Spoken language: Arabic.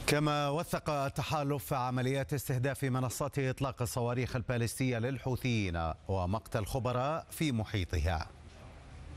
كما وثق التحالف عمليات استهداف منصات إطلاق الصواريخ البالستية للحوثيين ومقتل خبراء في محيطها.